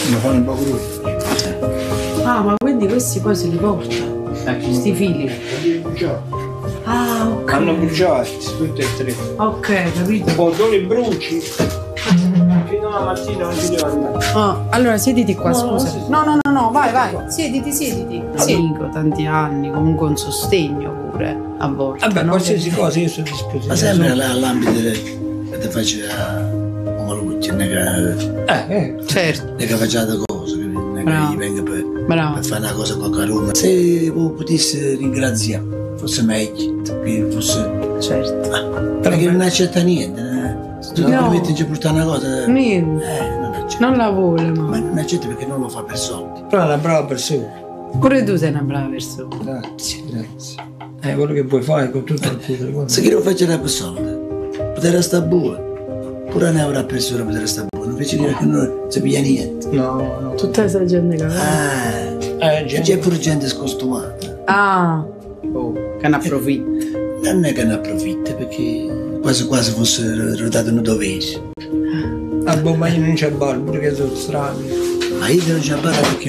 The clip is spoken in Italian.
Mi fanno un po' gruppo. Ah, ma quindi questi poi se li porta? Questi fili? Ah, ok. Hanno bruciati tutti e tre. Ok, capito. Poi dove bruci? Fino alla mattina non ci devo andare. Oh, allora siediti qua, No, scusa. no, No, vai. Siediti. Amico, tanti anni, comunque un sostegno pure a volte. Vabbè, no? qualsiasi cosa io sono a disposizione. Ma sempre all'ambito che faccio a Malucci, non è Certo, che facciate cose, non è Bravo. che gli venga per bravo. fare una cosa con qualcuno. Se voi potesse ringraziare, fosse meglio, che fosse. Certo. Perché non accetta niente. Se tu No. mi metti già portare una cosa, Niente. non accetta. Non la vuole, Ma ma. non accetta perché non lo fa per soldi. Però è una brava persona. Pure tu sei una brava persona. Grazie. Quello che vuoi fare con tutto il cuore. Se chi lo faceva per soldi, poteva stare buono. Pure una euro a persona poteva stare buono. Invece di dire che non si piglia niente. No. Tutta questa gente che C'è pure gente scostumata. Ah, che ne approfitta. Non è che ne approfitta perché quasi fosse rodato un dovere. Ma io non c'è ballo, pure che sono strani. Ma io non c'è barra perché